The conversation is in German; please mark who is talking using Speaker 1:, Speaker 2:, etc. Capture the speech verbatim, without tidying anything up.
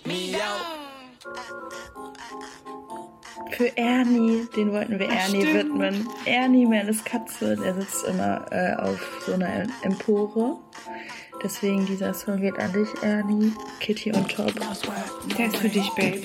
Speaker 1: Für Ernie, den wollten wir Ernie
Speaker 2: Ach,
Speaker 1: widmen. Ernie, Merles Katze, der sitzt immer äh, auf so einer Empore. Deswegen dieser Song geht an dich, Ernie, Kitty und Top.
Speaker 2: Der ist für dich, Babe.